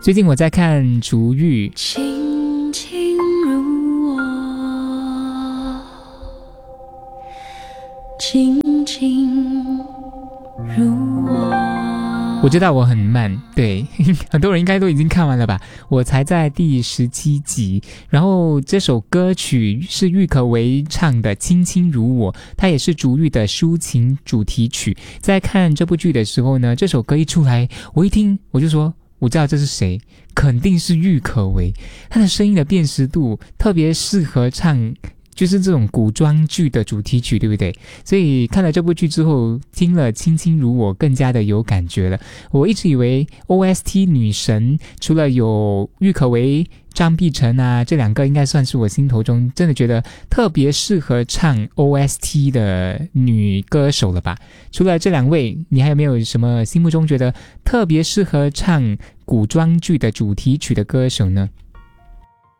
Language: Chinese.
最近我在看《逐玉》， 轻轻如我，轻轻如我。 我知道我很慢，对，很多人应该都已经看完了吧？我才在第17集。然后这首歌曲是郁可唯唱的《轻轻如我》，它也是逐玉的抒情主题曲。在看这部剧的时候呢，这首歌一出来，我一听我就说，我知道这是谁，肯定是郁可唯。她的声音的辨识度特别适合唱就是这种古装剧的主题曲，对不对？所以看了这部剧之后，听了《轻轻如我》更加的有感觉了。我一直以为 OST 女神除了有郁可唯、张碧晨啊，这两个应该算是我心头中真的觉得特别适合唱 OST 的女歌手了吧。除了这两位，你还有没有什么心目中觉得特别适合唱古装剧的主题曲的歌手呢？